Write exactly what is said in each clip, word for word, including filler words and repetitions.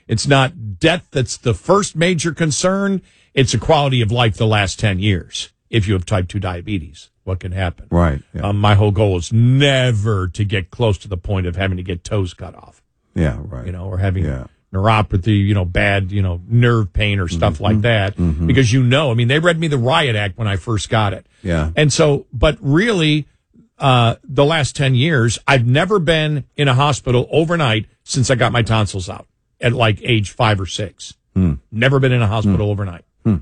It's not death that's the first major concern. It's a quality of life the last ten years. If you have type two diabetes, what can happen? Right. Yeah. Um, my whole goal is never to get close to the point of having to get toes cut off. Yeah, right. You know, or having yeah. neuropathy, you know, bad, you know, nerve pain or stuff mm-hmm. like that. Mm-hmm. Because, you know, I mean, they read me the Riot Act when I first got it. Yeah. And so, but really, uh, the last ten years, I've never been in a hospital overnight since I got my tonsils out at like age five or six. Hmm. Never been in a hospital hmm. overnight. Hmm.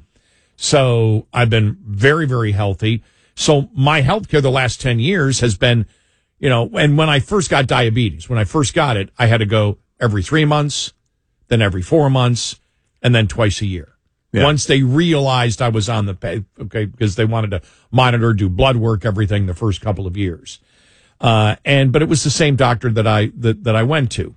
So I've been very, very healthy. So my healthcare the last ten years has been, you know, and when I first got diabetes, when I first got it, I had to go every three months, then every four months, and then twice a year. Yeah. Once they realized I was on the, okay, because they wanted to monitor, do blood work, everything the first couple of years. Uh, and, but it was the same doctor that I, that, that I went to.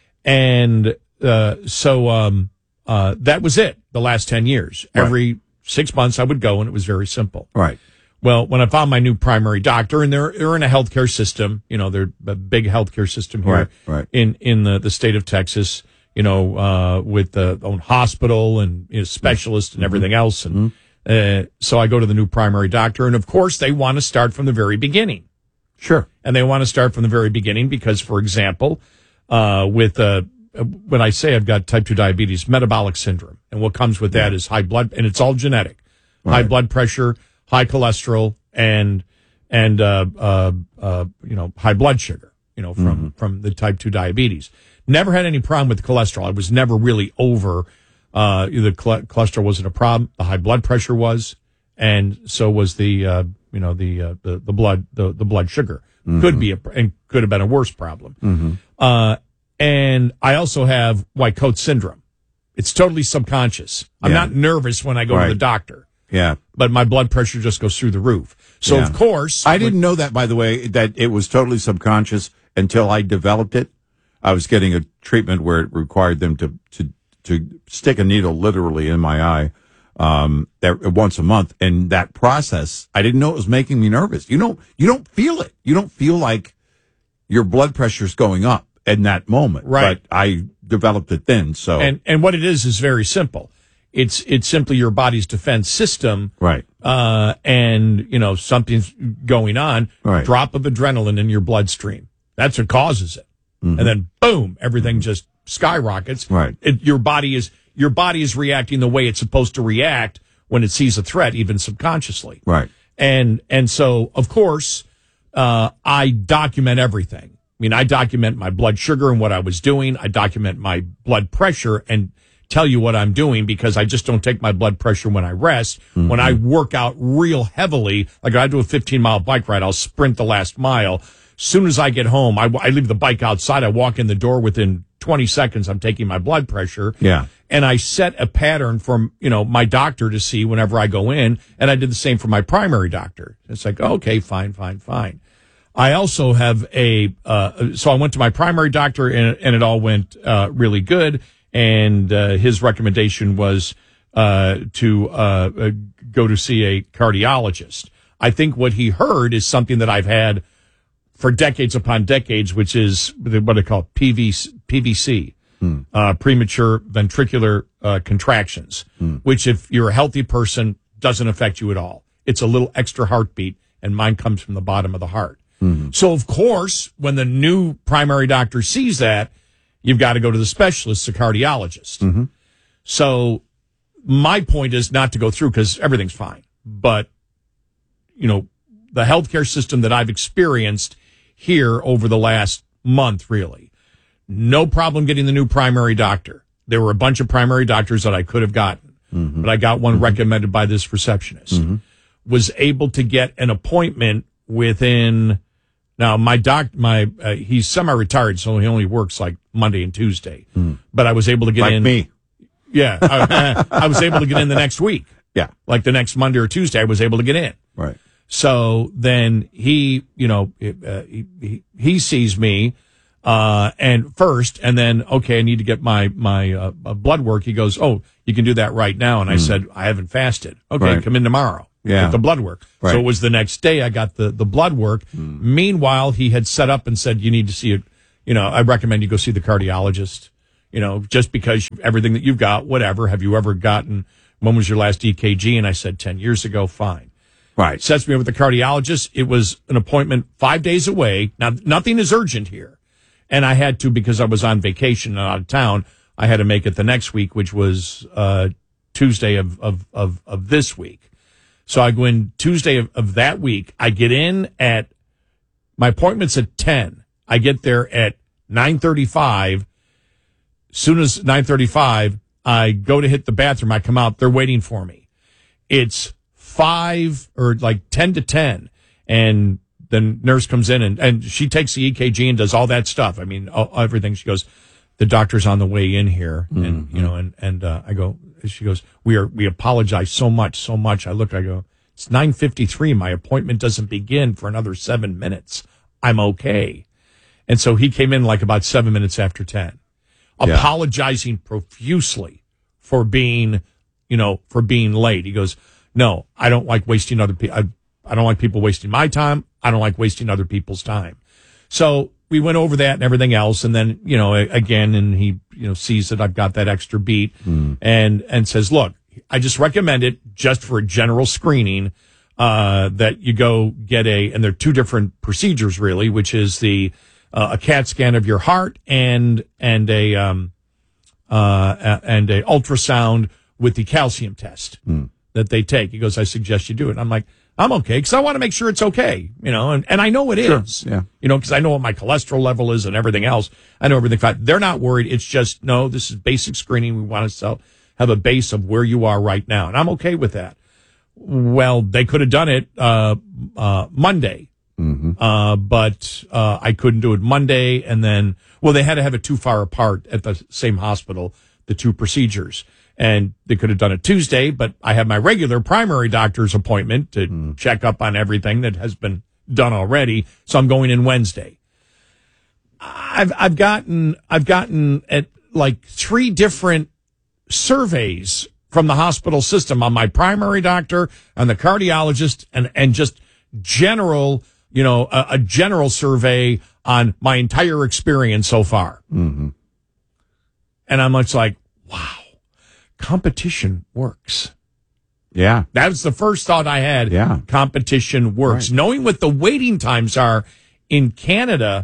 And, uh, so, um, uh, that was it the last ten years. Right. Every six months I would go, and it was very simple. Right. Well, when I found my new primary doctor, and they're, they're in a healthcare system, you know, they're a big healthcare system here right, right. in, in the, the state of Texas, you know, uh, with the own hospital and you know, specialists and everything else. And, mm-hmm. uh, so I go to the new primary doctor, and of course they want to start from the very beginning. Sure. And they want to start from the very beginning because, for example, uh, with, uh, when I say I've got type two diabetes, metabolic syndrome, and what comes with that is high blood, and it's all genetic, right. high blood pressure, high cholesterol, and and uh, uh, uh, you know high blood sugar, you know from mm-hmm. from the type two diabetes. Never had any problem with cholesterol. I was never really over. Uh, the cholesterol wasn't a problem. The high blood pressure was, and so was the uh, you know the uh, the the blood the the blood sugar mm-hmm. could be a and could have been a worse problem. Mm-hmm. Uh, And I also have white coat syndrome. It's totally subconscious. I'm yeah. not nervous when I go right. to the doctor. Yeah. But my blood pressure just goes through the roof. So, yeah. of course. I didn't know that, by the way, that it was totally subconscious until I developed it. I was getting a treatment where it required them to, to, to stick a needle literally in my eye, um, once a month. And that process, I didn't know it was making me nervous. You don't, you don't feel it. You don't feel like your blood pressure's going up in that moment. Right. But I developed it then. So and and what it is is very simple. It's it's simply your body's defense system. Right. Uh, and you know something's going on. Right. Drop of adrenaline in your bloodstream. That's what causes it. Mm-hmm. And then boom, everything mm-hmm. just skyrockets. Right. It, your body is your body is reacting the way it's supposed to react when it sees a threat, even subconsciously. Right. And and so of course, uh, I document everything. I mean, I document my blood sugar and what I was doing. I document my blood pressure and tell you what I'm doing because I just don't take my blood pressure when I rest. Mm-hmm. When I work out real heavily, like I do a fifteen mile bike ride, I'll sprint the last mile. Soon as I get home, I, I leave the bike outside. I walk in the door within twenty seconds. I'm taking my blood pressure. Yeah. And I set a pattern from, you know, my doctor to see whenever I go in. And I did the same for my primary doctor. It's like, okay, fine, fine, fine. I also have a, uh, so I went to my primary doctor and, and it all went, uh, really good. And, uh, his recommendation was, uh, to, uh, go to see a cardiologist. I think what he heard is something that I've had for decades upon decades, which is what they call P V C, P V C, hmm. uh, premature ventricular, uh, contractions, hmm. which if you're a healthy person doesn't affect you at all. It's a little extra heartbeat and mine comes from the bottom of the heart. Mm-hmm. So, of course, when the new primary doctor sees that, you've got to go to the specialist, the cardiologist. Mm-hmm. So my point is not to go through because everything's fine. But, you know, the healthcare system that I've experienced here over the last month, really, no problem getting the new primary doctor. There were a bunch of primary doctors that I could have gotten, mm-hmm. but I got one mm-hmm. recommended by this receptionist. Mm-hmm. Was able to get an appointment within... Now, my doc, my, uh, he's semi-retired, so he only works like Monday and Tuesday. Mm. But I was able to get like in. Like me. Yeah. I, I was able to get in the next week. Yeah. Like the next Monday or Tuesday, I was able to get in. Right. So then he, you know, uh, he, he, he sees me, uh, and first, and then, okay, I need to get my, my, uh, blood work. He goes, oh, you can do that right now. And I mm. said, I haven't fasted. Okay, right. come in tomorrow. Yeah. Get the blood work. Right. So it was the next day I got the, the blood work. Mm. Meanwhile, he had set up and said, you need to see it. You know, I recommend you go see the cardiologist. you know, just because you, everything that you've got, whatever. Have you ever gotten, when was your last E K G? And I said ten years ago, fine. Right. Sets me up with the cardiologist. It was an appointment five days away. Now, nothing is urgent here. And I had to, because I was on vacation and out of town, I had to make it the next week, which was uh, Tuesday of, of, of, of this week. So I go in Tuesday of, of that week. I get in at, my appointment's at ten. I get there at nine thirty-five. Soon as nine thirty-five, I go to hit the bathroom. I come out. They're waiting for me. It's five or like ten to ten. And the nurse comes in and, and she takes the E K G and does all that stuff. I mean, all, everything. She goes, the doctor's on the way in here. Mm-hmm. And, you know, and, and, uh, I go, she goes, we are, we apologize so much, so much. I look, I go, it's nine fifty-three. My appointment doesn't begin for another seven minutes. I'm okay. And so he came in like about seven minutes after ten, yeah. apologizing profusely for being, you know, for being late. He goes, no, I don't like wasting other people. I, I don't like people wasting my time. I don't like wasting other people's time. So we went over that and everything else. And then, you know, again, and he, you know, sees that I've got that extra beat mm. and, and says, look, I just recommend it just for a general screening, uh, that you go get a, and there are two different procedures really, which is the, uh, a CAT scan of your heart and, and a, um, uh, and a ultrasound with the calcium test mm. that they take. He goes, I suggest you do it. And I'm like, I'm okay, because I want to make sure it's okay, you know, and, and I know it sure. is, yeah. you know, because I know what my cholesterol level is and everything else. I know everything. They're not worried. It's just, no, this is basic screening. We want to sell, have a base of where you are right now. And I'm okay with that. Well, they could have done it, uh, uh, Monday, mm-hmm. uh, but, uh, I couldn't do it Monday. And then, well, they had to have it too far apart at the same hospital, the two procedures. And they could have done it Tuesday, but I have my regular primary doctor's appointment to mm. check up on everything that has been done already. So I'm going in Wednesday. I've, I've gotten, I've gotten at like three different surveys from the hospital system on my primary doctor and the cardiologist and, and just general, you know, a, a general survey on my entire experience so far. Mm-hmm. And I'm much like, wow. Competition works. Yeah. That was the first thought I had. Yeah. Competition works. Right. Knowing what the waiting times are in Canada,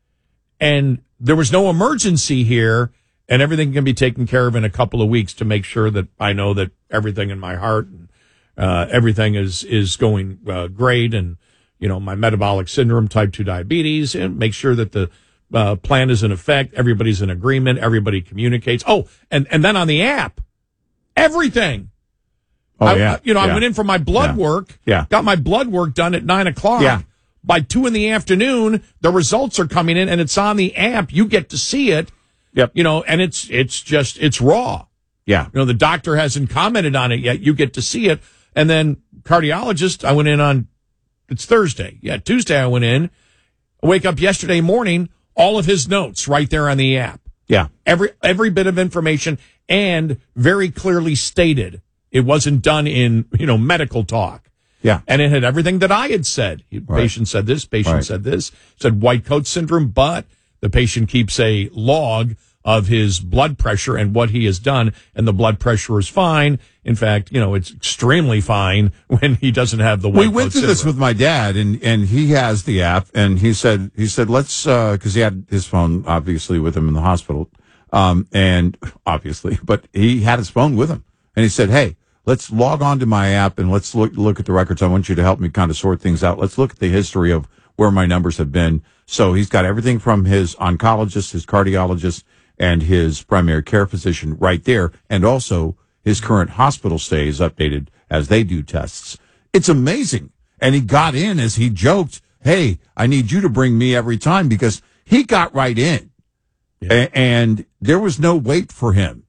and there was no emergency here, and everything can be taken care of in a couple of weeks to make sure that I know that everything in my heart and uh, everything is, is going uh, great, and, you know, my metabolic syndrome, type two diabetes, and make sure that the uh, plan is in effect, everybody's in agreement, everybody communicates. Oh, and, and then on the app, everything. Oh, I, yeah. You know, yeah. I went in for my blood yeah. work. Yeah. Got my blood work done at nine o'clock. Yeah. By two in the afternoon, the results are coming in and it's on the app. You get to see it. Yep. You know, and it's, it's just, it's raw. Yeah. You know, the doctor hasn't commented on it yet. You get to see it. And then cardiologist, I went in on, it's Thursday. Yeah. Tuesday I went in. I wake up yesterday morning, all of his notes right there on the app. Yeah. Every, every bit of information and very clearly stated. It wasn't done in, you know, medical talk. Yeah. And it had everything that I had said. Right. Patient said this, patient right. said this, said white coat syndrome, but the patient keeps a log of his blood pressure and what he has done, and the blood pressure is fine. In fact, you know, it's extremely fine when he doesn't have the white coat We went through syndrome. this with my dad, and, and he has the app, and he said, he said, let's, uh, cause he had his phone obviously with him in the hospital. Um, and obviously, but he had his phone with him, and he said, hey, let's log on to my app and let's look, look at the records. I want you to help me kind of sort things out. Let's look at the history of where my numbers have been. So he's got everything from his oncologist, his cardiologist, and his primary care physician right there. And also his current hospital stay is updated as they do tests. It's amazing. And he got in as he joked, hey, I need you to bring me every time, because he got right in. Yeah. A- and there was no wait for him.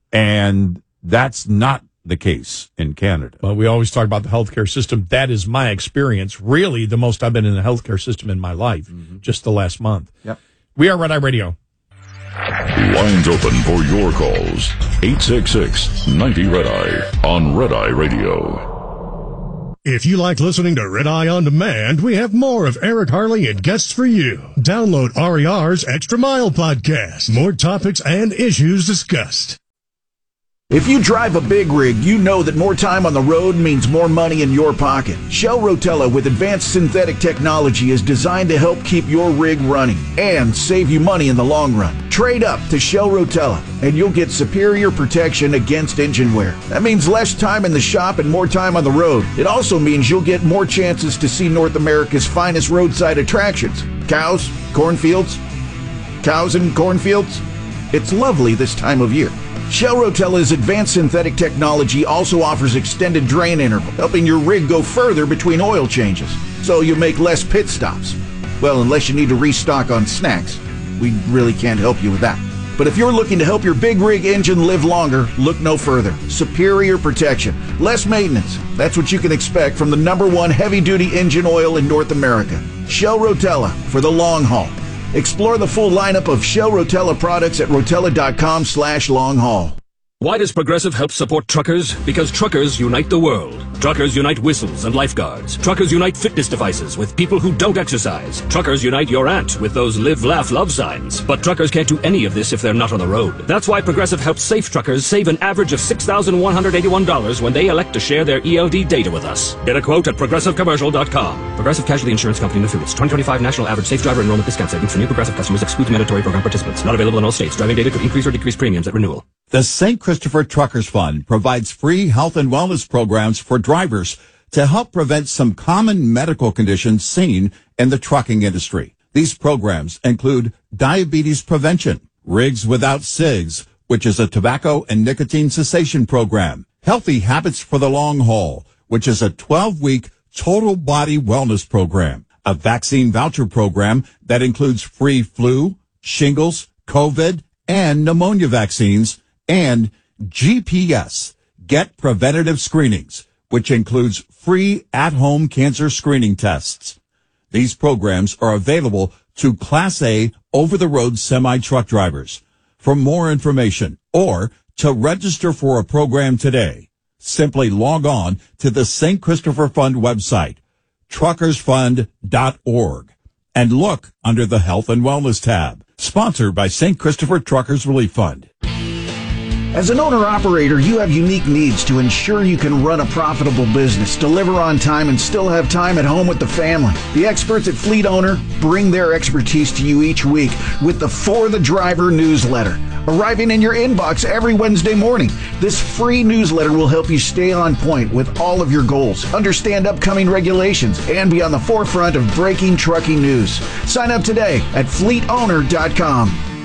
And that's not the case in Canada. Well, we always talk about the healthcare system. That is my experience. Really, the most I've been in the healthcare system in my life, mm-hmm. just the last month. Yep. We are Red Eye Radio. Lines open for your calls. eight six six, ninety, Red Eye on Red Eye Radio. If you like listening to Red Eye On Demand, we have more of Eric Harley and guests for you. Download R E R's Extra Mile podcast. More topics and issues discussed. If you drive a big rig, you know that more time on the road means more money in your pocket. Shell Rotella with advanced synthetic technology is designed to help keep your rig running and save you money in the long run. Trade up to Shell Rotella and you'll get superior protection against engine wear. That means less time in the shop and more time on the road. It also means you'll get more chances to see North America's finest roadside attractions. Cows, cornfields, cows and cornfields. It's lovely this time of year. Shell Rotella's advanced synthetic technology also offers extended drain interval, helping your rig go further between oil changes, so you make less pit stops. Well, unless you need to restock on snacks. We really can't help you with that. But if you're looking to help your big rig engine live longer, look no further. Superior protection, less maintenance. That's what you can expect from the number one heavy-duty engine oil in North America. Shell Rotella for the long haul. Explore the full lineup of Shell Rotella products at rotella.com slash long haul. Why does Progressive help support truckers? Because truckers unite the world. Truckers unite whistles and lifeguards. Truckers unite fitness devices with people who don't exercise. Truckers unite your aunt with those live, laugh, love signs. But truckers can't do any of this if they're not on the road. That's why Progressive helps safe truckers save an average of six thousand one hundred eighty-one dollars when they elect to share their E L D data with us. Get a quote at progressive commercial dot com. Progressive Casualty Insurance Company and Affiliates. twenty twenty-five National Average Safe Driver Enrollment Discount Savings for new Progressive customers excludes mandatory program participants. Not available in all states. Driving data could increase or decrease premiums at renewal. The Saint Christopher Truckers Fund provides free health and wellness programs for drivers to help prevent some common medical conditions seen in the trucking industry. These programs include diabetes prevention, Rigs Without Cigs, which is a tobacco and nicotine cessation program, Healthy Habits for the Long Haul, which is a twelve-week total body wellness program, a vaccine voucher program that includes free flu, shingles, COVID, and pneumonia vaccines, and G P S, Get Preventative Screenings, which includes free at-home cancer screening tests. These programs are available to Class A over-the-road semi-truck drivers. For more information or to register for a program today, simply log on to the Saint Christopher Fund website, truckers fund dot org, and look under the Health and Wellness tab. Sponsored by Saint Christopher Truckers Relief Fund. As an owner-operator, you have unique needs to ensure you can run a profitable business, deliver on time, and still have time at home with the family. The experts at Fleet Owner bring their expertise to you each week with the For the Driver newsletter, arriving in your inbox every Wednesday morning. This free newsletter will help you stay on point with all of your goals, understand upcoming regulations, and be on the forefront of breaking trucking news. Sign up today at fleet owner dot com.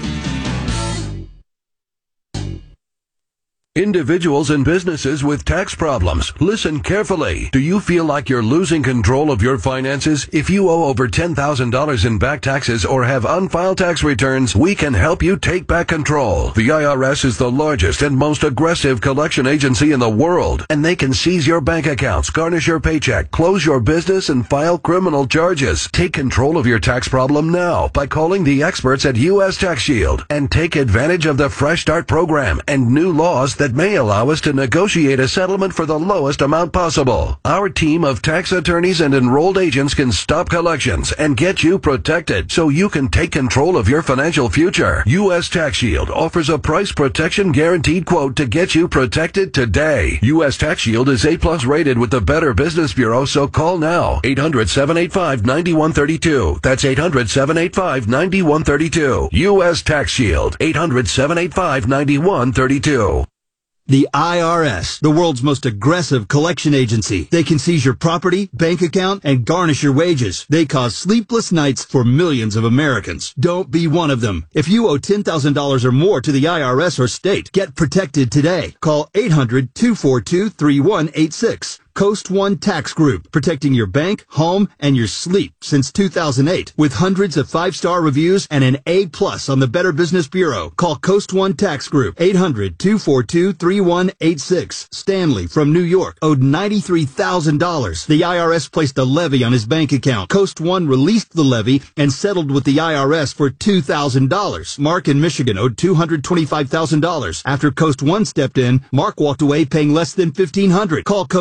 Individuals and businesses with tax problems, listen carefully. Do you feel like you're losing control of your finances? If you owe over ten thousand dollars in back taxes or have unfiled tax returns, we can help you take back control. The I R S is the largest and most aggressive collection agency in the world, and they can seize your bank accounts, garnish your paycheck, close your business, and file criminal charges. Take control of your tax problem now by calling the experts at U S Tax Shield and take advantage of the Fresh Start program and new laws that that may allow us to negotiate a settlement for the lowest amount possible. Our team of tax attorneys and enrolled agents can stop collections and get you protected so you can take control of your financial future. U S Tax Shield offers a price protection guaranteed quote to get you protected today. U S Tax Shield is A plus rated with the Better Business Bureau, so call now. eight hundred, seven eight five, nine one three two. That's eight hundred, seven eight five, nine one three two. U S Tax Shield. eight hundred, seven eight five, nine one three two. The I R S, the world's most aggressive collection agency. They can seize your property, bank account, and garnish your wages. They cause sleepless nights for millions of Americans. Don't be one of them. If you owe ten thousand dollars or more to the I R S or state, get protected today. Call eight hundred, two four two, three one eight six. Coast One Tax Group, protecting your bank, home, and your sleep since two thousand eight. With hundreds of five-star reviews and an A plus on the Better Business Bureau. Call Coast One Tax Group, eight hundred, two four two, three one eight six. Stanley from New York owed ninety-three thousand dollars. The I R S placed a levy on his bank account. Coast One released the levy and settled with the I R S for two thousand dollars. Mark in Michigan owed two hundred twenty-five thousand dollars. After Coast One stepped in, Mark walked away paying less than fifteen hundred dollars. Call Coast One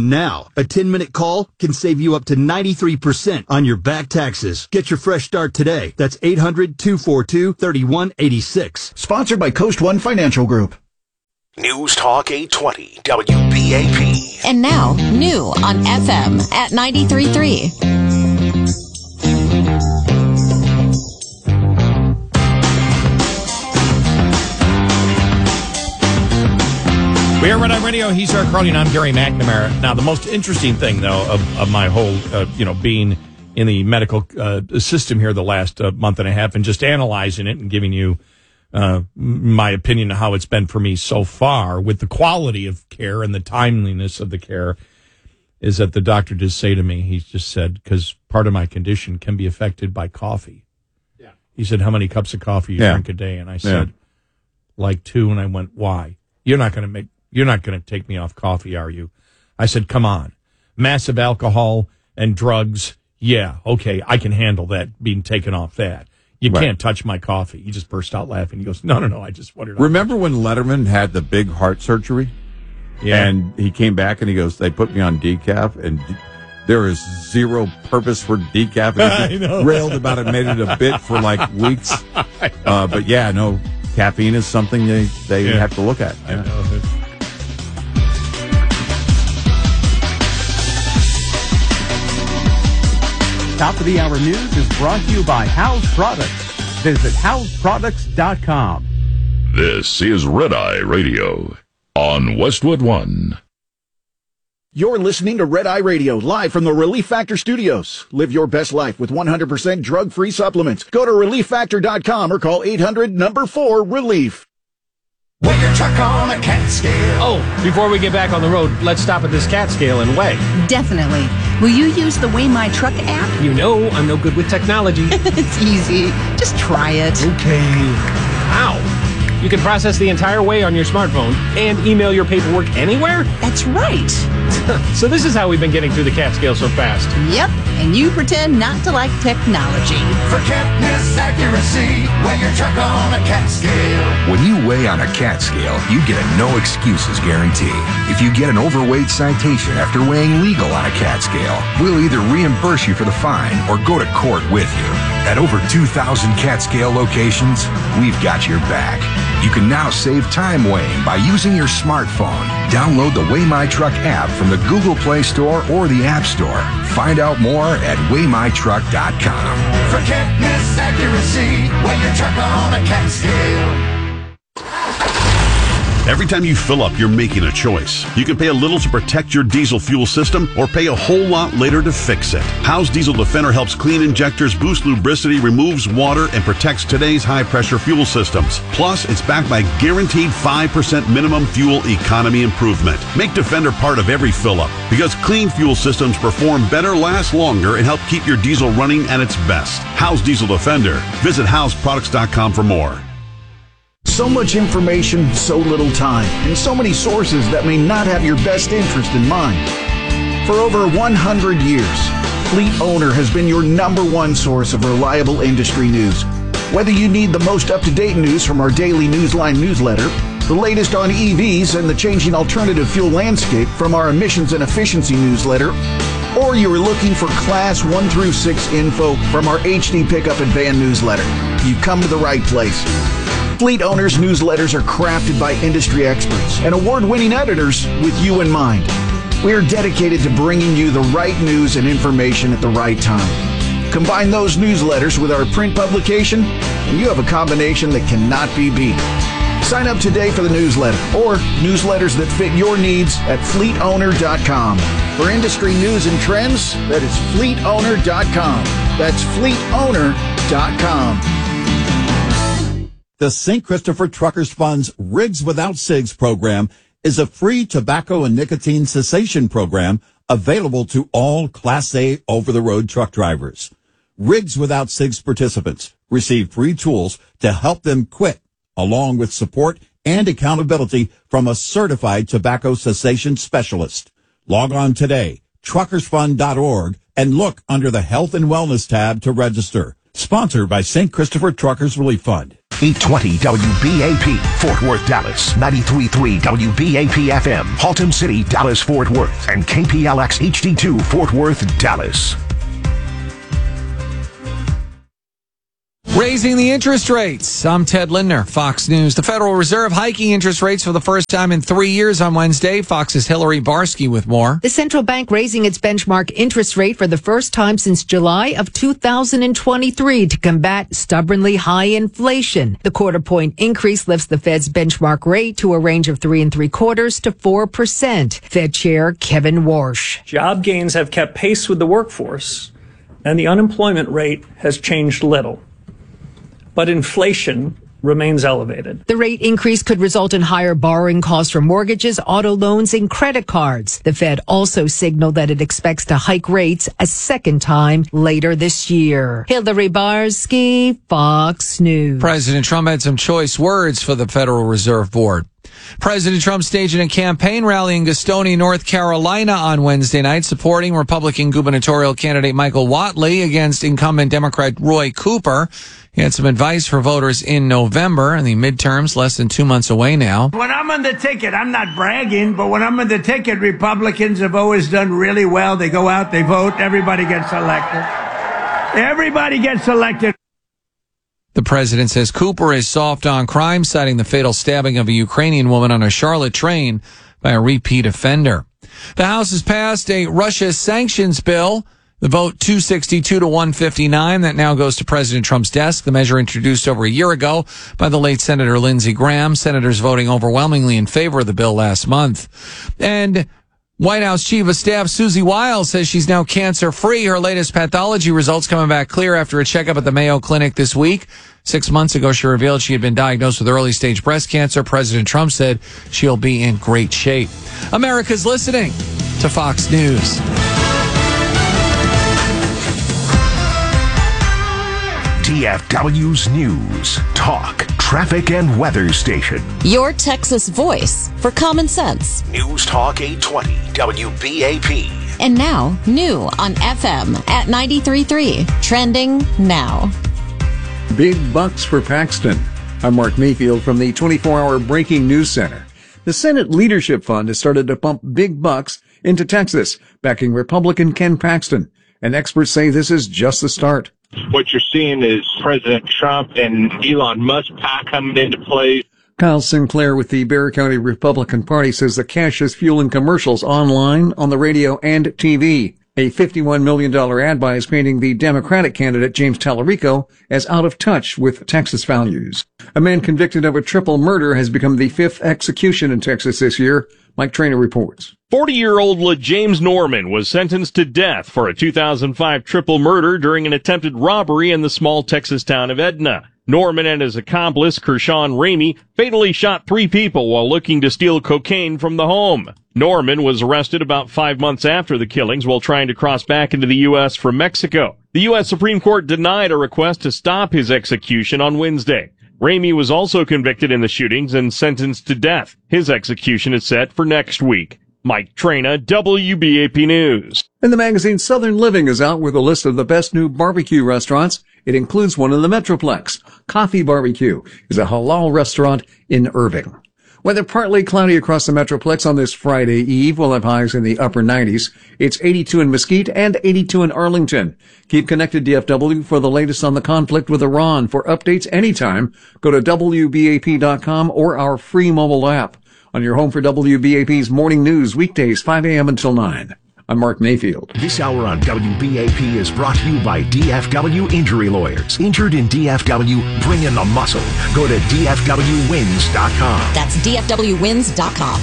now. A ten-minute call can save you up to ninety-three percent on your back taxes. Get your fresh start today. That's eight hundred, two four two, three one eight six. Sponsored by Coast One Financial Group. News Talk eight twenty W B A P. And now, new on F M at ninety-three point three. We are Red Eye Radio. He's Eric Carly, and I'm Gary McNamara. Now, the most interesting thing, though, of, of my whole, uh, you know, being in the medical uh, system here the last uh, month and a half and just analyzing it and giving you uh, my opinion of how it's been for me so far with the quality of care and the timeliness of the care, is that the doctor did say to me, he just said, because part of my condition can be affected by coffee. Yeah. He said, how many cups of coffee you yeah. drink a day? And I said, yeah. like two. And I went, why? You're not going to make... You're not going to take me off coffee, are you? I said, come on. Massive alcohol and drugs. Yeah, okay, I can handle that, being taken off that. You right. can't touch my coffee. He just burst out laughing. He goes, no, no, no, I just wondered. Remember when Letterman had the big heart surgery? Yeah. And he came back and he goes, they put me on decaf, and de- there is zero purpose for decaf. And he I know. railed about it, made it a bit for like weeks. Uh, but yeah, no, caffeine is something they, they yeah. have to look at. I Yeah. know. Top of the Hour News is brought to you by House Products. Visit house products dot com. This is Red Eye Radio on Westwood One. You're listening to Red Eye Radio, live from the Relief Factor Studios. Live your best life with one hundred percent drug-free supplements. Go to relief factor dot com or call eight hundred number four relief. Weigh your truck on a cat scale. Oh, before we get back on the road, let's stop at this cat scale and weigh. Definitely. Will you use the Weigh My Truck app? You know I'm no good with technology. It's easy. Just try it. Okay. Ow. You can process the entire weigh on your smartphone and email your paperwork anywhere? That's right. So this is how we've been getting through the cat scale so fast. Yep, and you pretend not to like technology. For catness accuracy, weigh your truck on a cat scale. When you weigh on a cat scale, you get a no excuses guarantee. If you get an overweight citation after weighing legal on a cat scale, we'll either reimburse you for the fine or go to court with you. At over two thousand cat scale locations, we've got your back. You can now save time weighing by using your smartphone. Download the Weigh My Truck app from the Google Play Store or the App Store. Find out more at weigh my truck dot com. For catness accuracy, weigh your truck on a cat scale. Every time you fill up, you're making a choice. You can pay a little to protect your diesel fuel system or pay a whole lot later to fix it. Howe's Diesel Defender helps clean injectors, boost lubricity, removes water, and protects today's high-pressure fuel systems. Plus, it's backed by guaranteed five percent minimum fuel economy improvement. Make Defender part of every fill-up because clean fuel systems perform better, last longer, and help keep your diesel running at its best. Howe's Diesel Defender. Visit house products dot com for more. So much information, so little time, and so many sources that may not have your best interest in mind. For over one hundred years, Fleet Owner has been your number one source of reliable industry news. Whether you need the most up-to-date news from our daily Newsline newsletter, the latest on E Vs and the changing alternative fuel landscape from our emissions and efficiency newsletter, or you're looking for Class one through six info from our H D Pickup and Van newsletter, you've come to the right place. Fleet Owners newsletters are crafted by industry experts and award-winning editors with you in mind. We are dedicated to bringing you the right news and information at the right time. Combine those newsletters with our print publication, and you have a combination that cannot be beat. Sign up today for the newsletter or newsletters that fit your needs at fleet owner dot com. For industry news and trends, that is fleet owner dot com. That's fleet owner dot com. The Saint Christopher Truckers Fund's Rigs Without Cigs program is a free tobacco and nicotine cessation program available to all Class A over-the-road truck drivers. Rigs Without Cigs participants receive free tools to help them quit, along with support and accountability from a certified tobacco cessation specialist. Log on today, truckers fund dot org, and look under the Health and Wellness tab to register. Sponsored by Saint Christopher Truckers Relief Fund. eight twenty W B A P, Fort Worth, Dallas, ninety-three point three W B A P F M, Haltom City, Dallas, Fort Worth, and K P L X H D two, Fort Worth, Dallas. Raising the interest rates. I'm Ted Lindner, Fox News. The Federal Reserve hiking interest rates for the first time in three years on Wednesday. Fox's Hillary Barsky with more. The central bank raising its benchmark interest rate for the first time since July of two thousand twenty-three to combat stubbornly high inflation. The quarter point increase lifts the Fed's benchmark rate to a range of three and three quarters to four percent. Fed Chair Kevin Warsh. Job gains have kept pace with the workforce, and the unemployment rate has changed little. But inflation remains elevated. The rate increase could result in higher borrowing costs for mortgages, auto loans, and credit cards. The Fed also signaled that it expects to hike rates a second time later this year. Hillary Barsky, Fox News. President Trump had some choice words for the Federal Reserve Board. President Trump staging a campaign rally in Gastonia, North Carolina on Wednesday night, supporting Republican gubernatorial candidate Michael Whatley against incumbent Democrat Roy Cooper. He had some advice for voters in November, and the midterms less than two months away now. When I'm on the ticket, I'm not bragging, but when I'm on the ticket, Republicans have always done really well. They go out, they vote, everybody gets elected. Everybody gets elected. The president says Cooper is soft on crime, citing the fatal stabbing of a Ukrainian woman on a Charlotte train by a repeat offender. The House has passed a Russia sanctions bill. The vote two sixty-two to one fifty-nine. That now goes to President Trump's desk. The measure introduced over a year ago by the late Senator Lindsey Graham. Senators voting overwhelmingly in favor of the bill last month. And White House Chief of Staff Susie Wiles says she's now cancer-free. Her latest pathology results coming back clear after a checkup at the Mayo Clinic this week. Six months ago, she revealed she had been diagnosed with early-stage breast cancer. President Trump said she'll be in great shape. America's listening to Fox News. D F W's News, Talk, Traffic, and Weather Station. Your Texas voice for common sense. News Talk eight twenty W B A P. And now, new on F M at ninety-three point three. Trending now. Big bucks for Paxton. I'm Mark Mayfield from the twenty-four hour Breaking News Center. The Senate Leadership Fund has started to pump big bucks into Texas, backing Republican Ken Paxton. And experts say this is just the start. What you're seeing is President Trump and Elon Musk PAC coming into play. Kyle Sinclair with the Bexar County Republican Party says the cash is fueling commercials online, on the radio, and T V. A fifty-one million dollars ad buy is painting the Democratic candidate James Tallarico as out of touch with Texas values. A man convicted of a triple murder has become the fifth execution in Texas this year. Mike Trainer reports. forty-year-old LaJames Norman was sentenced to death for a two thousand five triple murder during an attempted robbery in the small Texas town of Edna. Norman and his accomplice, Kershawn Ramey, fatally shot three people while looking to steal cocaine from the home. Norman was arrested about five months after the killings while trying to cross back into the U S from Mexico. The U S Supreme Court denied a request to stop his execution on Wednesday. Ramey was also convicted in the shootings and sentenced to death. His execution is set for next week. Mike Traina, W B A P News. And the magazine Southern Living is out with a list of the best new barbecue restaurants. It includes one in the Metroplex. Coffee Barbecue is a halal restaurant in Irving. Weather partly cloudy across the Metroplex on this Friday Eve. We'll have highs in the upper nineties. It's eighty-two in Mesquite and eighty-two in Arlington. Keep connected, D F W, for the latest on the conflict with Iran. For updates anytime, go to W B A P dot com or our free mobile app. On your home for W B A P's morning news, weekdays, five a.m. until nine. I'm Mark Mayfield. This hour on W B A P is brought to you by D F W Injury Lawyers. Injured in D F W, bring in the muscle. Go to D F W wins dot com. That's D F W wins dot com.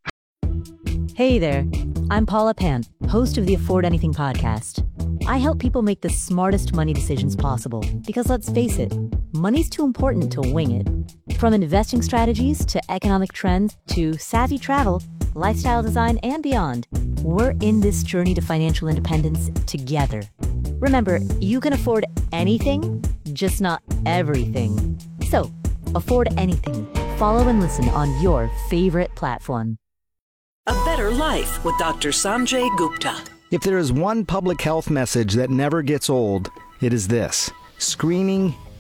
Hey there. I'm Paula Pan, host of the Afford Anything podcast. I help people make the smartest money decisions possible because, let's face it, money's too important to wing it. From investing strategies to economic trends to savvy travel, lifestyle design, and beyond, we're in this journey to financial independence together. Remember, you can afford anything, just not everything. So, afford anything. Follow and listen on your favorite platform. A better life with Doctor Sanjay Gupta. If there is one public health message that never gets old, it is this. Screening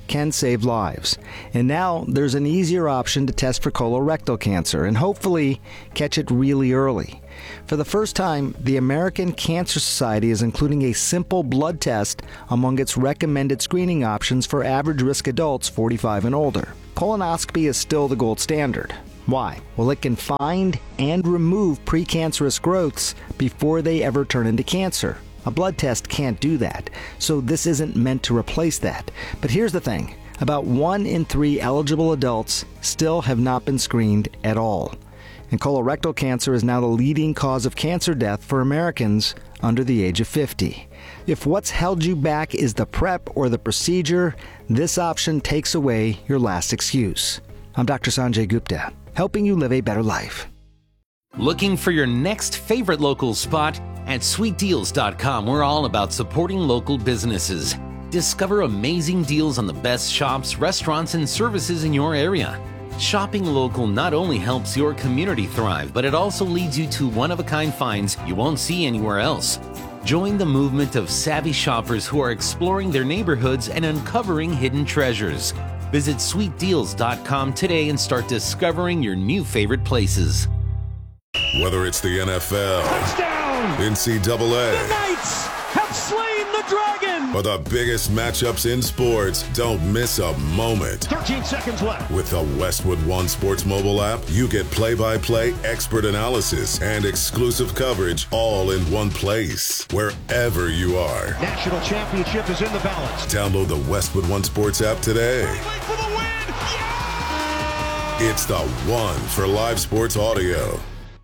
can save lives. And now there's an easier option to test for colorectal cancer and hopefully catch it really early. For the first time, the American Cancer Society is including a simple blood test among its recommended screening options for average-risk adults forty-five and older. Colonoscopy is still the gold standard. Why? Well, it can find and remove precancerous growths before they ever turn into cancer. A blood test can't do that, so this isn't meant to replace that. But here's the thing. About one in three eligible adults still have not been screened at all. And colorectal cancer is now the leading cause of cancer death for Americans under the age of fifty. If what's held you back is the prep or the procedure, this option takes away your last excuse. I'm Doctor Sanjay Gupta, helping you live a better life. Looking for your next favorite local spot? At sweet deals dot com, we're all about supporting local businesses. Discover amazing deals on the best shops, restaurants, and services in your area. Shopping local not only helps your community thrive, but it also leads you to one-of-a-kind finds you won't see anywhere else. Join the movement of savvy shoppers who are exploring their neighborhoods and uncovering hidden treasures. Visit sweet deals dot com today and start discovering your new favorite places. Whether it's the N F L, touchdown, N C double A, The Knights have slain the dragon, or the biggest matchups in sports, don't miss a moment. thirteen seconds left. With the Westwood One Sports mobile app, you get play-by-play expert analysis and exclusive coverage all in one place, wherever you are. National championship is in the balance. Download the Westwood One Sports app today. For the win! Yeah! It's the one for live sports audio.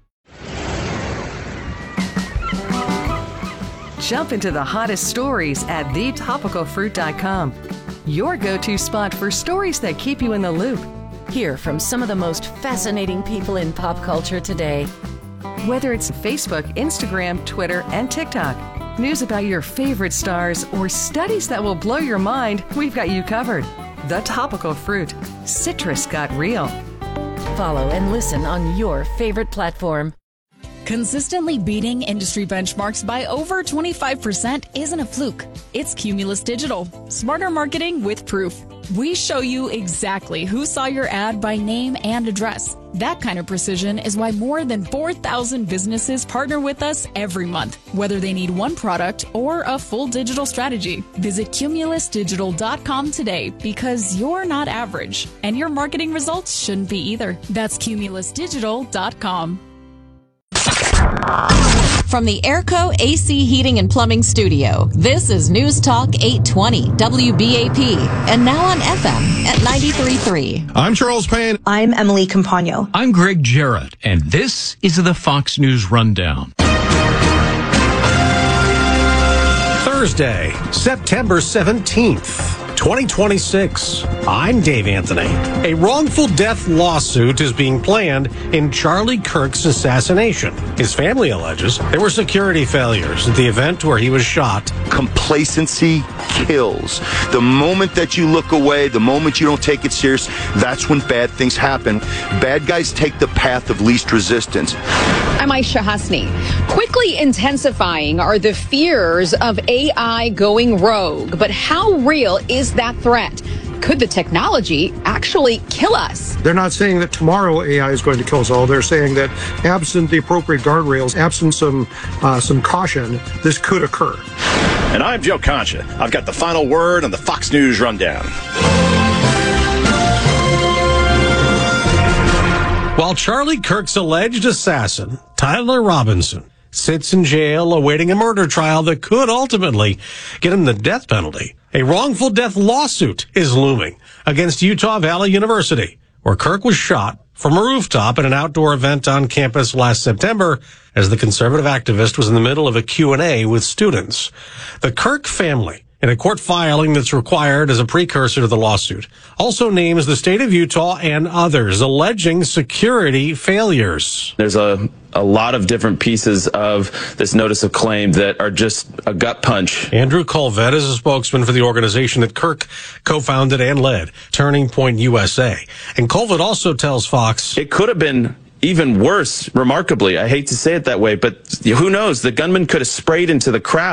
Jump into the hottest stories at the topical fruit dot com. Your go-to spot for stories that keep you in the loop. Hear from some of the most fascinating people in pop culture today. Whether it's Facebook, Instagram, Twitter, and TikTok, news about your favorite stars, or studies that will blow your mind, we've got you covered. The Topical Fruit. Citrus got real. Follow and listen on your favorite platform. Consistently beating industry benchmarks by over twenty-five percent isn't a fluke. It's Cumulus Digital. Smarter marketing with proof. We show you exactly who saw your ad by name and address. That kind of precision is why more than four thousand businesses partner with us every month, whether they need one product or a full digital strategy. Visit cumulus digital dot com today because you're not average, and your marketing results shouldn't be either. That's cumulus digital dot com. From the Airco A C Heating and Plumbing Studio, this is News Talk eight twenty W B A P, and now on F M at ninety-three point three. I'm Charles Payne. I'm Emily Campagno. I'm Greg Jarrett, and this is the Fox News Rundown. Thursday, September seventeenth. twenty twenty-six. I'm Dave Anthony. A wrongful death lawsuit is being planned in Charlie Kirk's assassination. His family alleges there were security failures at the event where he was shot. Complacency kills. The moment that you look away, the moment you don't take it serious, that's when bad things happen. Bad guys take the path of least resistance. I'm Aisha Hasni. Quickly intensifying are the fears of A I going rogue. But how real is that threat? Could the technology actually kill us? They're not saying that tomorrow A I is going to kill us all. They're saying that absent the appropriate guardrails, absent some uh, some caution, this could occur. And I'm Joe Concha. I've got the final word on the Fox News Rundown. While Charlie Kirk's alleged assassin, Tyler Robinson, sits in jail awaiting a murder trial that could ultimately get him the death penalty, a wrongful death lawsuit is looming against Utah Valley University, where Kirk was shot from a rooftop at an outdoor event on campus last September as the conservative activist was in the middle of a Q and A with students. The Kirk family, in a court filing that's required as a precursor to the lawsuit, also names the state of Utah and others alleging security failures. There's a, a lot of different pieces of this notice of claim that are just a gut punch. Andrew Colvett is a spokesman for the organization that Kirk co-founded and led, Turning Point U S A. And Colvett also tells Fox, it could have been even worse, remarkably. I hate to say it that way, but who knows? The gunman could have sprayed into the crowd.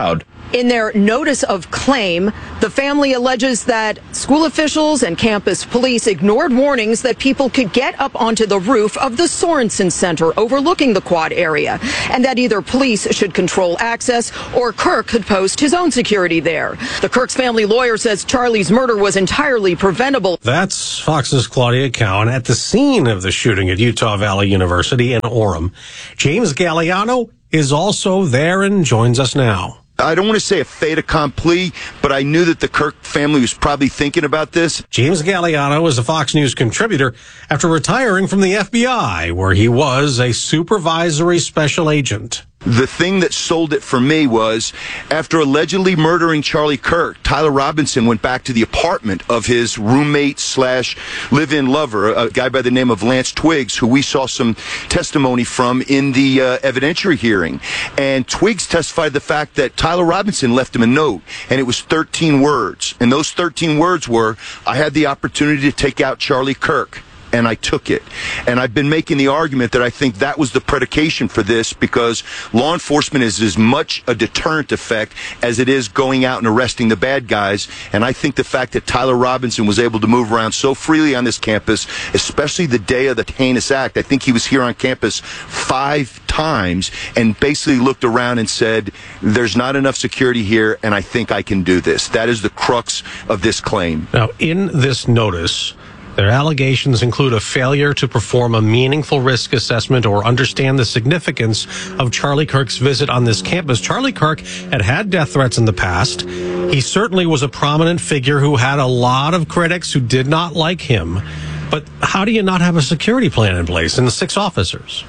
In their notice of claim, the family alleges that school officials and campus police ignored warnings that people could get up onto the roof of the Sorensen Center overlooking the quad area, and that either police should control access or Kirk could post his own security there. The Kirk's family lawyer says Charlie's murder was entirely preventable. That's Fox's Claudia Cowan at the scene of the shooting at Utah Valley University in Orem. James Galliano is also there and joins us now. I don't want to say a fait accompli, but I knew that the Kirk family was probably thinking about this. James Galliano is a Fox News contributor after retiring from the F B I, where he was a supervisory special agent. The thing that sold it for me was, after allegedly murdering Charlie Kirk, Tyler Robinson went back to the apartment of his roommate slash live-in lover, a guy by the name of Lance Twiggs, who we saw some testimony from in the uh, evidentiary hearing. And Twiggs testified the fact that Tyler Robinson left him a note, and it was thirteen words. And those thirteen words were, I had the opportunity to take out Charlie Kirk, and I took it. And I've been making the argument that I think that was the predication for this, because law enforcement is as much a deterrent effect as it is going out and arresting the bad guys. And I think the fact that Tyler Robinson was able to move around so freely on this campus, especially the day of the heinous act, I think he was here on campus five times and basically looked around and said, there's not enough security here, and I think I can do this. That is the crux of this claim. Now, in this notice, their allegations include a failure to perform a meaningful risk assessment or understand the significance of Charlie Kirk's visit on this campus. Charlie Kirk had had death threats in the past. He certainly was a prominent figure who had a lot of critics who did not like him. But how do you not have a security plan in place and six officers?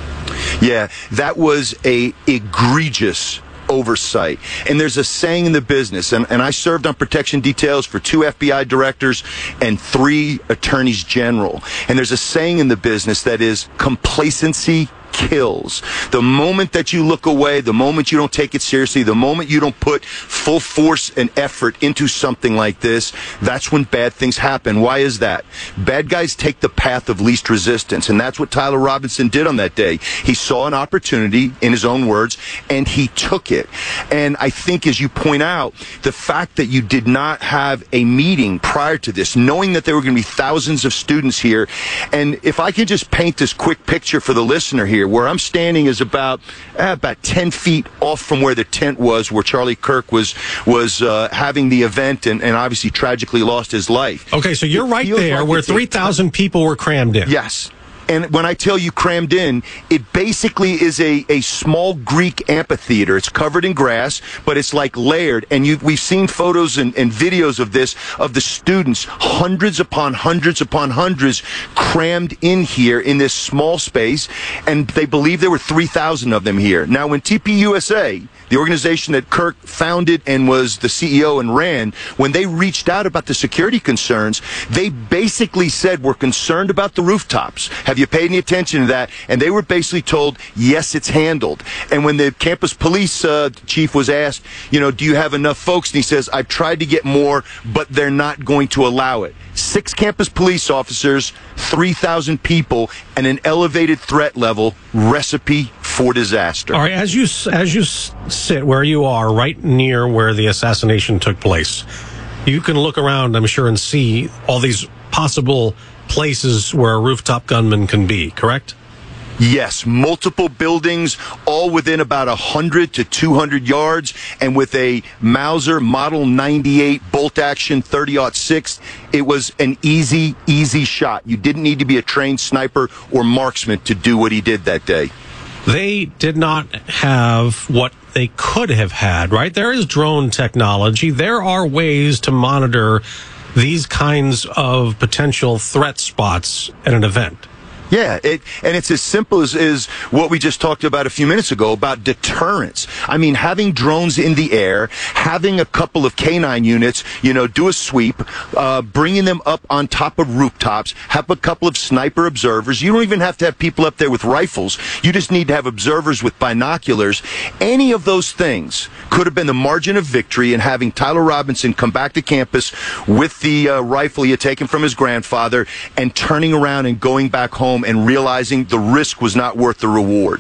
Yeah, that was a egregious oversight. And there's a saying in the business, and, and I served on protection details for two F B I directors and three attorneys general. And there's a saying in the business that is, complacency kills. The moment that you look away, the moment you don't take it seriously, the moment you don't put full force and effort into something like this, that's when bad things happen. Why is that? Bad guys take the path of least resistance, and that's what Tyler Robinson did on that day. He saw an opportunity, in his own words, and he took it. And I think, as you point out, the fact that you did not have a meeting prior to this, knowing that there were going to be thousands of students here, and if I could just paint this quick picture for the listener here, where I'm standing is about uh, about ten feet off from where the tent was, where Charlie Kirk was was uh, having the event, and, and obviously tragically lost his life. Okay, so you're right there where three thousand people were crammed in. Yes. And when I tell you crammed in, it basically is a, a small Greek amphitheater. It's covered in grass, but it's like layered. And you, we've seen photos and, and videos of this, of the students, hundreds upon hundreds upon hundreds, crammed in here in this small space. And they believe there were three thousand of them here. Now, when T P U S A, the organization that Kirk founded and was the C E O and ran, when they reached out about the security concerns, they basically said, we're concerned about the rooftops. Have you paid any attention to that? And they were basically told, yes, it's handled. And when the campus police uh, chief was asked, you know, do you have enough folks? And he says, I've tried to get more, but they're not going to allow it. Six campus police officers, three thousand people, and an elevated threat level, recipe for disaster. All right, as you as you sit where you are, right near where the assassination took place, you can look around, I'm sure, and see all these possible places where a rooftop gunman can be, correct? Yes, multiple buildings, all within about one hundred to two hundred yards, and with a Mauser Model ninety-eight bolt-action thirty aught six, it was an easy, easy shot. You didn't need to be a trained sniper or marksman to do what he did that day. They did not have what they could have had, right? There is drone technology. There are ways to monitor these kinds of potential threat spots at an event. Yeah, it, and it's as simple as, as what we just talked about a few minutes ago about deterrence. I mean, having drones in the air, having a couple of K nine units, you know, do a sweep, uh, bringing them up on top of rooftops, have a couple of sniper observers. You don't even have to have people up there with rifles. You just need to have observers with binoculars. Any of those things could have been the margin of victory in having Tyler Robinson come back to campus with the uh, rifle he had taken from his grandfather and turning around and going back home and realizing the risk was not worth the reward.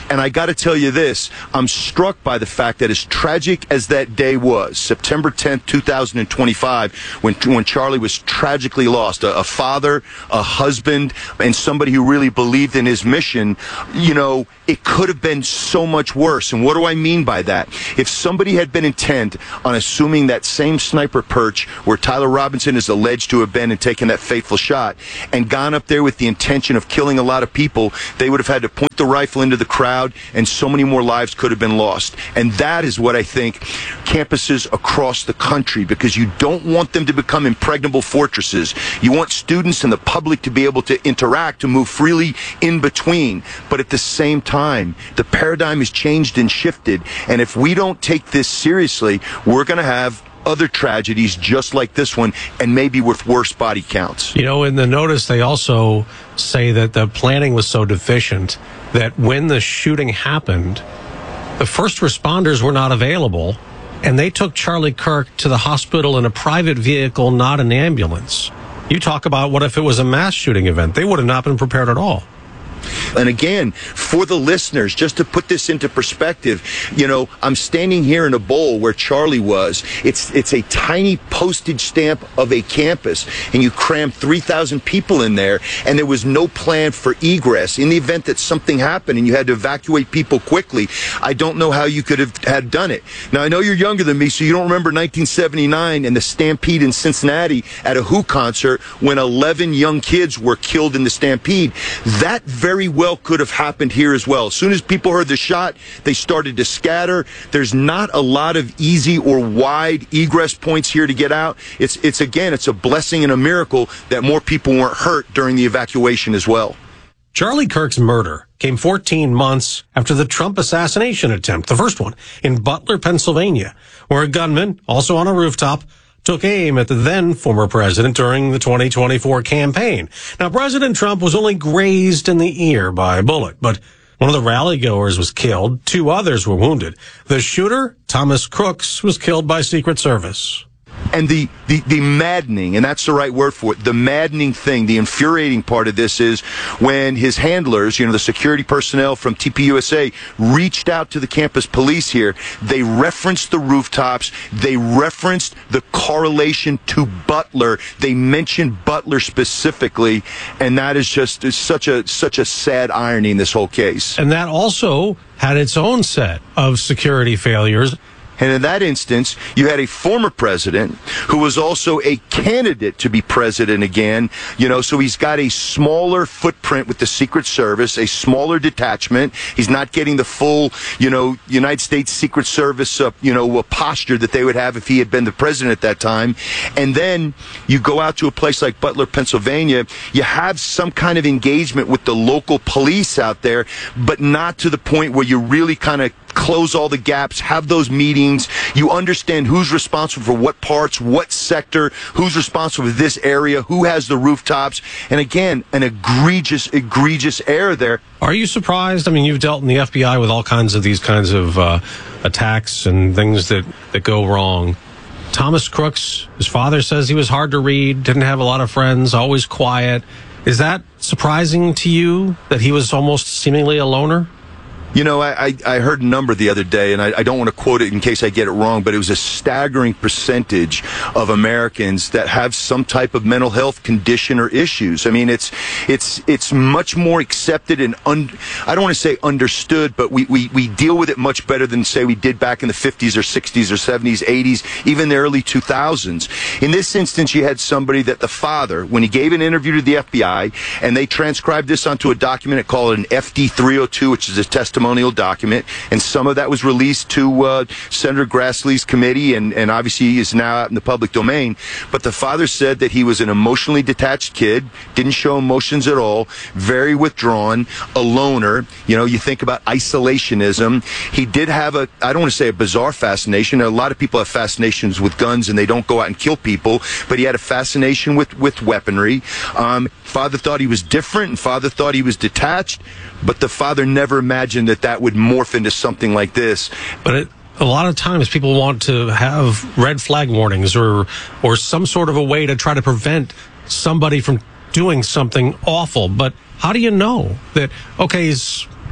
And I got to tell you this, I'm struck by the fact that as tragic as that day was, September tenth, two thousand twenty-five, when when Charlie was tragically lost, a, a father, a husband, and somebody who really believed in his mission, you know, it could have been so much worse. And what do I mean by that? If somebody had been intent on assuming that same sniper perch where Tyler Robinson is alleged to have been and taken that fateful shot and gone up there with the intention of killing a lot of people, they would have had to point the rifle into the crowd, and so many more lives could have been lost. And that is what I think campuses across the country, because you don't want them to become impregnable fortresses. You want students and the public to be able to interact, to move freely in between. But at the same time, the paradigm has changed and shifted. And if we don't take this seriously, we're going to have other tragedies just like this one, and maybe with worse body counts. You know, in the notice, they also say that the planning was so deficient that when the shooting happened, the first responders were not available, and they took Charlie Kirk to the hospital in a private vehicle, not an ambulance. You talk about what if it was a mass shooting event? They would have not been prepared at all. And again, for the listeners, just to put this into perspective, you know, I'm standing here in a bowl where Charlie was. It's it's a tiny postage stamp of a campus, and you cram three thousand people in there, and there was no plan for egress. In the event that something happened and you had to evacuate people quickly, I don't know how you could have had done it. Now, I know you're younger than me, so you don't remember nineteen seventy-nine and the stampede in Cincinnati at a Who concert when eleven young kids were killed in the stampede. That very well could have happened here as well. As soon as people heard the shot, they started to scatter. There's not a lot of easy or wide egress points here to get out. It's, it's again, it's a blessing and a miracle that more people weren't hurt during the evacuation as well. Charlie Kirk's murder came fourteen months after the Trump assassination attempt, the first one, in Butler, Pennsylvania, where a gunman, also on a rooftop, took aim at the then former president during the twenty twenty-four campaign. Now, President Trump was only grazed in the ear by a bullet, but one of the rally-goers was killed. Two others were wounded. The shooter, Thomas Crooks, was killed by Secret Service. And the, the, the maddening, and that's the right word for it, the maddening thing, the infuriating part of this is when his handlers, you know, the security personnel from T P U S A, reached out to the campus police here. They referenced the rooftops. They referenced the correlation to Butler. They mentioned Butler specifically, and that is just is such a such a sad irony in this whole case. And that also had its own set of security failures. And in that instance, you had a former president who was also a candidate to be president again. You know, so he's got a smaller footprint with the Secret Service, a smaller detachment. He's not getting the full, you know, United States Secret Service, uh, you know, uh, posture that they would have if he had been the president at that time. And then you go out to a place like Butler, Pennsylvania. You have some kind of engagement with the local police out there, but not to the point where you really kind of close all the gaps, have those meetings. You understand who's responsible for what parts, what sector, who's responsible for this area, who has the rooftops. And again, an egregious, egregious error there. Are you surprised? I mean, you've dealt in the F B I with all kinds of these kinds of uh, attacks and things that, that go wrong. Thomas Crooks, his father says he was hard to read, didn't have a lot of friends, always quiet. Is that surprising to you that he was almost seemingly a loner? You know, I, I heard a number the other day, and I, I don't want to quote it in case I get it wrong, but it was a staggering percentage of Americans that have some type of mental health condition or issues. I mean, it's it's it's much more accepted and, un, I don't want to say understood, but we, we, we deal with it much better than, say, we did back in the fifties or sixties or seventies, eighties, even the early two thousands. In this instance, you had somebody that the father, when he gave an interview to the F B I, and they transcribed this onto a document, and called it an F D three oh two, which is a testimonial document, and some of that was released to uh, Senator Grassley's committee, and, and obviously is now out in the public domain. But the father said that he was an emotionally detached kid, didn't show emotions at all, very withdrawn, a loner. You know, you think about isolationism. He did have a, I don't want to say a bizarre fascination. A lot of people have fascinations with guns and they don't go out and kill people, but he had a fascination with, with weaponry. Um, father thought he was different, and father thought he was detached, but the father never imagined that that would morph into something like this. But it, a lot of times people want to have red flag warnings or or some sort of a way to try to prevent somebody from doing something awful. But how do you know that, okay, he's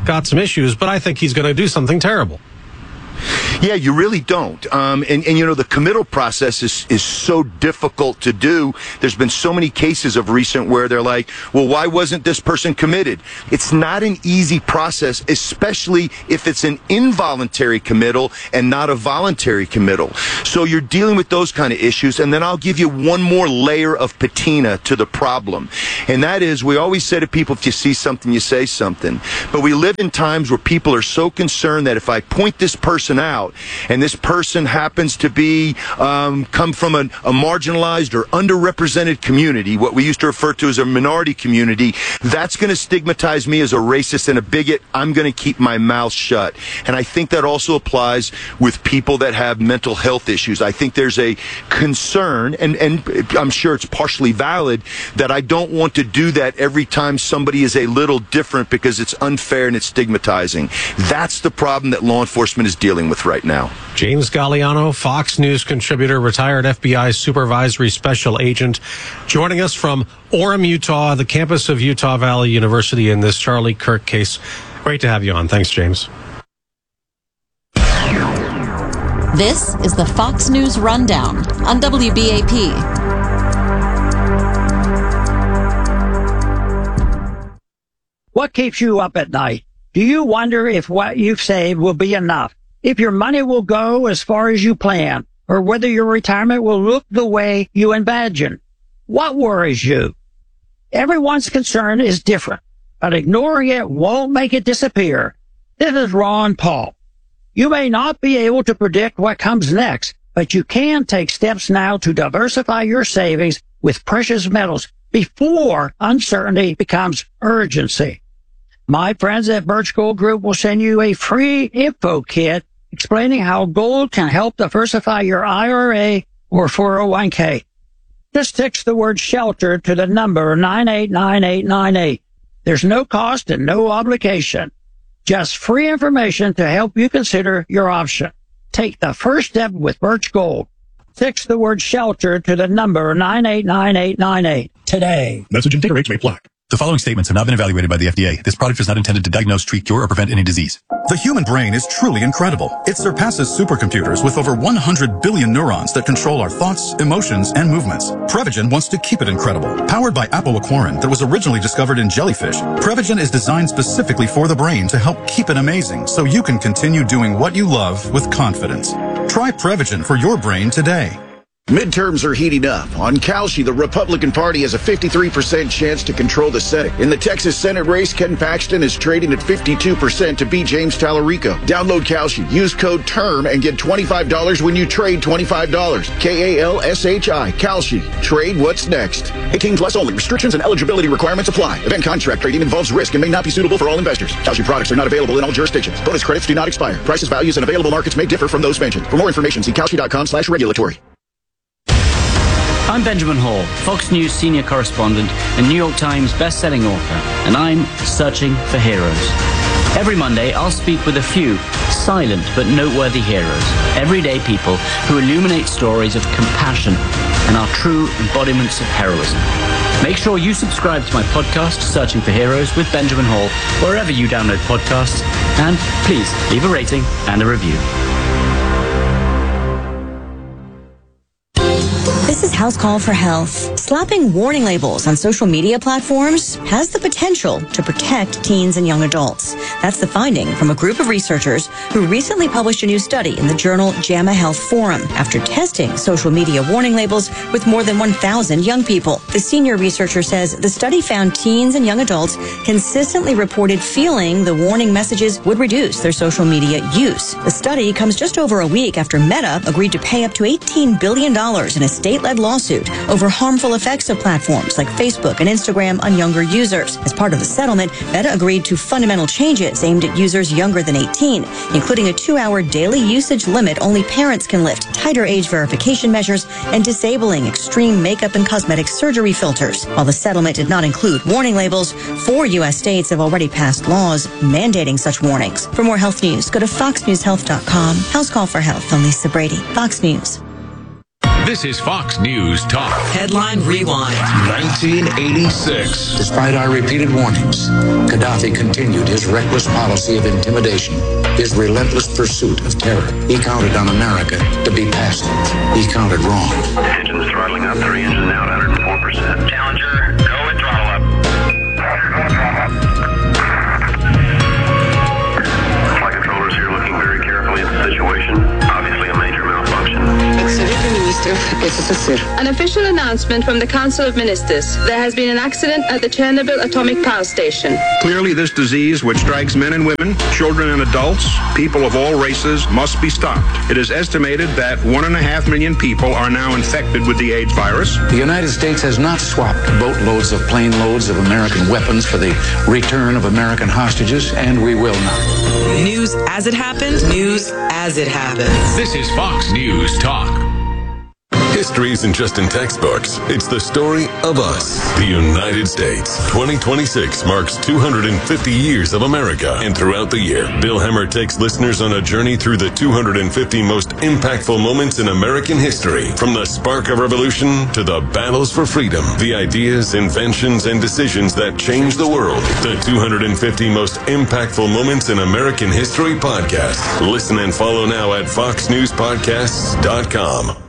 got some issues, but I think he's going to do something terrible. Yeah, you really don't. Um, and, and, you know, the committal process is, is so difficult to do. There's been so many cases of recent where they're like, well, why wasn't this person committed? It's not an easy process, especially if it's an involuntary committal and not a voluntary committal. So you're dealing with those kind of issues. And then I'll give you one more layer of patina to the problem. And that is, we always say to people, if you see something, you say something. But we live in times where people are so concerned that if I point this person out, and this person happens to be um, come from a, a marginalized or underrepresented community, what we used to refer to as a minority community, that's going to stigmatize me as a racist and a bigot. I'm going to keep my mouth shut. And I think that also applies with people that have mental health issues. I think there's a concern, and, and I'm sure it's partially valid, that I don't want to do that every time somebody is a little different because it's unfair and it's stigmatizing. That's the problem that law enforcement is dealing with right now. James Galliano, Fox News contributor, retired F B I supervisory special agent, joining us from Orem, Utah, the campus of Utah Valley University in this Charlie Kirk case. Great to have you on. Thanks, James. This is the Fox News Rundown on W B A P. What keeps you up at night? Do you wonder if what you've saved will be enough? If your money will go as far as you plan, or whether your retirement will look the way you imagine? What worries you? Everyone's concern is different, but ignoring it won't make it disappear. This is Ron Paul. You may not be able to predict what comes next, but you can take steps now to diversify your savings with precious metals before uncertainty becomes urgency. My friends at Birch Gold Group will send you a free info kit explaining how gold can help diversify your I R A or four oh one k. Just text the word shelter to the number nine eight nine eight nine eight. There's no cost and no obligation. Just free information to help you consider your option. Take the first step with Birch Gold. Text the word shelter to the number nine eight nine eight nine eight today. Message and data rates may apply. The following statements have not been evaluated by the F D A. This product is not intended to diagnose, treat, cure, or prevent any disease. The human brain is truly incredible. It surpasses supercomputers with over one hundred billion neurons that control our thoughts, emotions, and movements. Prevagen wants to keep it incredible. Powered by apoaquarin that was originally discovered in jellyfish, Prevagen is designed specifically for the brain to help keep it amazing so you can continue doing what you love with confidence. Try Prevagen for your brain today. Midterms are heating up. On Kalshi, the Republican Party has a fifty-three percent chance to control the Senate. In the Texas Senate race, Ken Paxton is trading at fifty-two percent to beat James Tallarico. Download Kalshi, use code TERM, and get twenty-five dollars when you trade twenty-five dollars. K A L S H I, Kalshi. Trade what's next. eighteen plus only. Restrictions and eligibility requirements apply. Event contract trading involves risk and may not be suitable for all investors. Kalshi products are not available in all jurisdictions. Bonus credits do not expire. Prices, values, and available markets may differ from those mentioned. For more information, see kalshi.com slash regulatory. I'm Benjamin Hall, Fox News senior correspondent and New York Times best-selling author, and I'm searching for heroes. Every Monday, I'll speak with a few silent but noteworthy heroes, everyday people who illuminate stories of compassion and are true embodiments of heroism. Make sure you subscribe to my podcast, Searching for Heroes with Benjamin Hall, wherever you download podcasts, and please leave a rating and a review. This is House Call for Health. Slapping warning labels on social media platforms has the potential to protect teens and young adults. That's the finding from a group of researchers who recently published a new study in the journal JAMA Health Forum after testing social media warning labels with more than one thousand young people. The senior researcher says the study found teens and young adults consistently reported feeling the warning messages would reduce their social media use. The study comes just over a week after Meta agreed to pay up to eighteen billion dollars in a state-led lawsuit over harmful effects of platforms like Facebook and Instagram on younger users. As part of the settlement, Meta agreed to fundamental changes aimed at users younger than eighteen, including a two-hour daily usage limit only parents can lift, tighter age verification measures, and disabling extreme makeup and cosmetic surgery filters. While the settlement did not include warning labels, four U S states have already passed laws mandating such warnings. For more health news, go to fox news health dot com. House Call for Health. I'm Lisa Brady, Fox News. This is Fox News Talk. Headline Rewind. nineteen eighty-six. Despite our repeated warnings, Gaddafi continued his reckless policy of intimidation, his relentless pursuit of terror. He counted on America to be passive. He counted wrong. Engines throttling up, three engines now at one hundred four percent. Challenger, go and throttle up. Flight controllers here looking very carefully at the situation. Obviously a major malfunction. An official announcement from the Council of Ministers. There has been an accident at the Chernobyl atomic power station. Clearly, this disease, which strikes men and women, children and adults, people of all races, must be stopped. It is estimated that one and a half million people are now infected with the AIDS virus. The United States has not swapped boatloads of plane loads of American weapons for the return of American hostages, and we will not. News as it happened, news as it happens. This is Fox News Talk. History isn't just in textbooks. It's the story of us, the United States. twenty twenty-six marks two hundred fifty years of America. And throughout the year, Bill Hemmer takes listeners on a journey through the two hundred fifty most impactful moments in American history. From the spark of revolution to the battles for freedom, the ideas, inventions, and decisions that changed the world. The two hundred fifty most impactful moments in American history podcast. Listen and follow now at fox news podcasts dot com.